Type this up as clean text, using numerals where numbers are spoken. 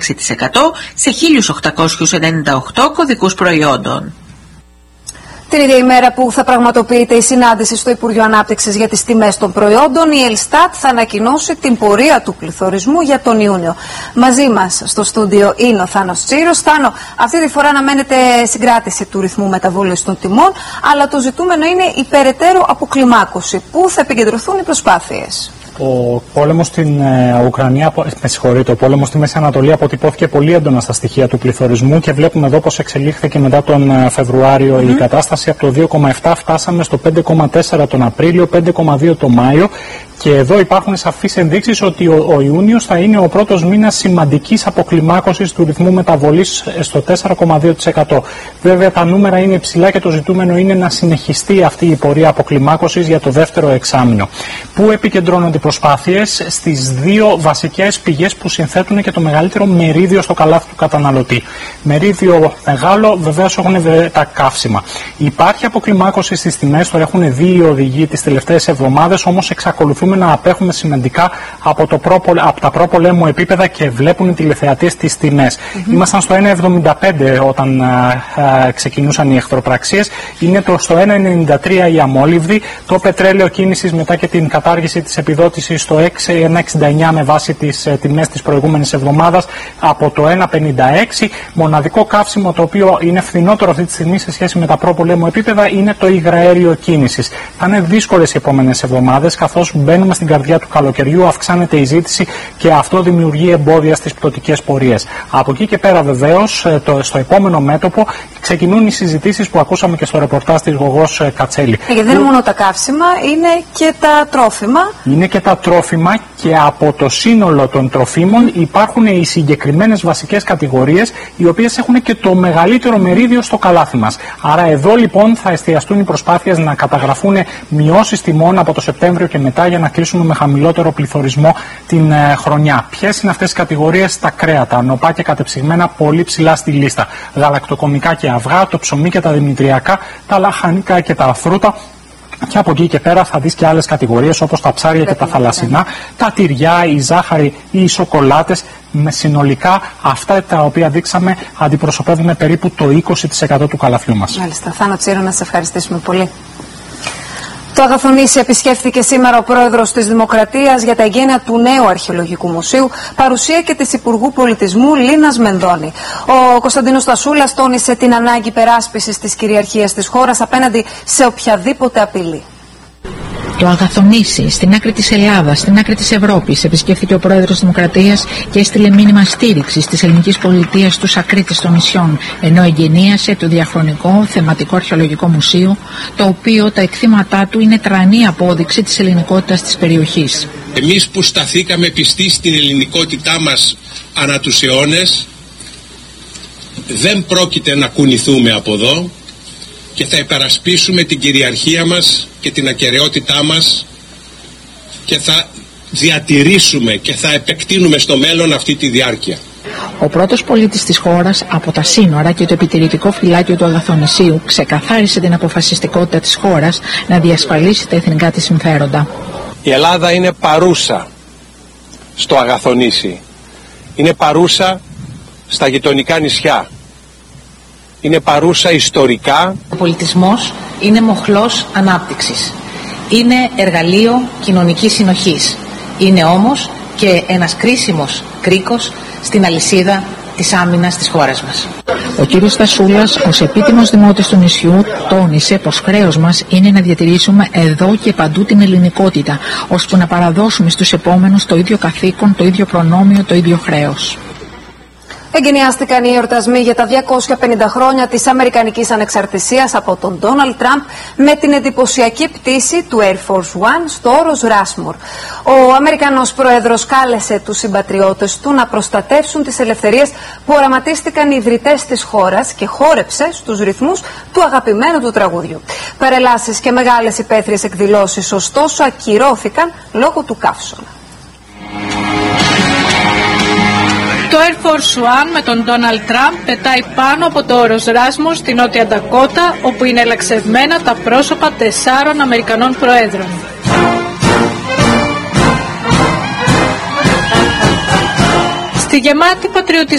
σε 1.898 κωδικούς προϊόντων. Την ίδια ημέρα που θα πραγματοποιείται η συνάντηση στο Υπουργείο Ανάπτυξης για τις τιμές των προϊόντων, η Ελστάτ θα ανακοινώσει την πορεία του πληθωρισμού για τον Ιούνιο. Μαζί μας στο στούντιο είναι ο Θάνος Τσίρος. Θάνο, αυτή τη φορά αναμένεται συγκράτηση του ρυθμού μεταβολής των τιμών, αλλά το ζητούμενο είναι η περαιτέρω αποκλιμάκωση. Πού θα επικεντρωθούν οι προσπάθειες? Ο πόλεμος στην Ουκρανία, ο πόλεμος στη Μέση Ανατολή αποτυπώθηκε πολύ έντονα στα στοιχεία του πληθωρισμού και βλέπουμε εδώ πως εξελίχθηκε μετά τον Φεβρουάριο η κατάσταση. Από το 2,7 φτάσαμε στο 5,4 τον Απρίλιο, 5,2 τον Μάιο. Και εδώ υπάρχουν σαφείς ενδείξεις ότι ο Ιούνιος θα είναι ο πρώτος μήνας σημαντικής αποκλιμάκωσης του ρυθμού μεταβολής στο 4,2%. Βέβαια τα νούμερα είναι υψηλά και το ζητούμενο είναι να συνεχιστεί αυτή η πορεία αποκλιμάκωσης για το δεύτερο εξάμηνο. Πού επικεντρώνονται οι προσπάθειες? Στις δύο βασικές πηγές που συνθέτουν και το μεγαλύτερο μερίδιο στο καλάθι του καταναλωτή. Μερίδιο μεγάλο βεβαίως έχουν τα καύσιμα. Υπάρχει αποκλιμάκωση στις τιμές, το έχουν δει οι οδηγοί τις τελευταίες εβδομάδες, όμως εξακολουθούμε να απέχουμε σημαντικά από τα προπολέμου επίπεδα και βλέπουν οι τηλεθεατές τις τιμές. Ήμασταν στο 1,75 όταν ξεκινούσαν οι εχθροπραξίες, είναι στο 1,93 η αμόλυβδη, το πετρέλαιο κίνησης μετά και την κατάργηση της επιδότησης στο 1,69 με βάση τις τιμές της προηγούμενης εβδομάδας από το 1,56. Μοναδικό καύσιμο το οποίο είναι φθηνότερο αυτή τη στιγμή σε σχέση με τα προπολέμου επίπεδα είναι το υγραέριο κίνησης. Θα είναι δύσκολες οι επόμενες εβδομάδες, καθώς μπαίνουμε στην καρδιά του καλοκαιριού, αυξάνεται η ζήτηση και αυτό δημιουργεί εμπόδια στις πτωτικές πορείες. Από εκεί και πέρα βεβαίως, στο επόμενο μέτωπο ξεκινούν οι συζητήσεις που ακούσαμε και στο ρεπορτάζ της Γογός Κατσέλη. Γιατί δεν είναι μόνο τα καύσιμα, είναι και τα τρόφιμα. Είναι και τα τρόφιμα και από το σύνολο των τροφίμων υπάρχουν οι συγκεκριμένες βασικές κατηγορίες οι οποίες έχουν και το μεγαλύτερο μερίδιο στο καλάθι μας. Άρα εδώ λοιπόν θα εστιαστούν οι προσπάθειες να καταγραφούν μειώσεις τιμών από το Σεπτέμβριο και μετά για να κλείσουμε με χαμηλότερο πληθωρισμό την χρονιά. Ποιες είναι αυτές οι κατηγορίες? Τα κρέατα, νοπά και κατεψυγμένα πολύ ψηλά στη λίστα. Γαλακτοκομικά και αυγά, το ψωμί και τα δημητριακά, τα λαχανικά και τα φρούτα. Και από εκεί και πέρα θα δεις και άλλες κατηγορίες όπως τα ψάρια και τα θαλασσινά, τα τυριά, η ζάχαρη ή οι σοκολάτες. Με συνολικά αυτά τα οποία δείξαμε αντιπροσωπεύουν περίπου το 20% του καλαθιού μας. Μάλιστα. Θάνο Τσίρο, να σας ευχαριστήσουμε πολύ. Το Αγαθονήσι επισκέφθηκε σήμερα ο πρόεδρος της Δημοκρατίας για τα εγγένεια του νέου Αρχαιολογικού Μουσείου, παρουσία και της Υπουργού Πολιτισμού Λίνας Μενδώνη. Ο Κωνσταντίνος Στασούλας τόνισε την ανάγκη υπεράσπισης της κυριαρχίας της χώρας απέναντι σε οποιαδήποτε απειλή. Το Αγαθονήσι, στην άκρη της Ελλάδας, στην άκρη της Ευρώπης, επισκέφθηκε ο πρόεδρος της Δημοκρατίας και έστειλε μήνυμα στήριξης της ελληνικής πολιτείας στους ακρίτες των νησιών, ενώ εγγενίασε το διαχρονικό θεματικό αρχαιολογικό μουσείο, το οποίο τα εκθήματά του είναι τρανή απόδειξη της ελληνικότητας της περιοχής. Εμείς που σταθήκαμε πιστοί στην ελληνικότητά μας ανά τους αιώνες, δεν πρόκειται να κουνηθούμε από εδώ και θα υπερασπίσουμε την κυριαρχία μας και την ακεραιότητά μας και θα διατηρήσουμε και θα επεκτείνουμε στο μέλλον αυτή τη διάρκεια. Ο πρώτος πολίτης της χώρας από τα σύνορα και το επιτηρητικό φυλάκιο του Αγαθονησίου ξεκαθάρισε την αποφασιστικότητα της χώρας να διασφαλίσει τα εθνικά της συμφέροντα. Η Ελλάδα είναι παρούσα στο Αγαθονήσι, είναι παρούσα στα γειτονικά νησιά. Είναι παρούσα ιστορικά. Ο πολιτισμός είναι μοχλός ανάπτυξης. Είναι εργαλείο κοινωνικής συνοχής. Είναι όμως και ένας κρίσιμος κρίκος στην αλυσίδα της άμυνας της χώρας μας. Ο κύριος Στασούλας, ως επίτιμος δημότης του νησιού, τόνισε πως χρέος μας είναι να διατηρήσουμε εδώ και παντού την ελληνικότητα, ώσπου να παραδώσουμε στους επόμενους το ίδιο καθήκον, το ίδιο προνόμιο, το ίδιο χρέος. Εγκαινιάστηκαν οι εορτασμοί για τα 250 χρόνια της Αμερικανικής Ανεξαρτησίας από τον Ντόναλντ Τραμπ με την εντυπωσιακή πτήση του Air Force One στο όρος Ράσμορ. Ο Αμερικανός Πρόεδρος κάλεσε τους συμπατριώτες του να προστατεύσουν τις ελευθερίες που οραματίστηκαν οι ιδρυτές της χώρας και χόρεψε στους ρυθμούς του αγαπημένου του τραγουδιού. Παρελάσεις και μεγάλες υπαίθριες εκδηλώσεις ωστόσο ακυρώθηκαν λόγω του καύσωνα. Το Air Force One με τον Donald Trump πετάει πάνω από το όρος Ράσμορ στη Νότια Ντακότα, όπου είναι ελαξευμένα τα πρόσωπα 4 Αμερικανών προέδρων. Στη γεμάτη πατριωτισμό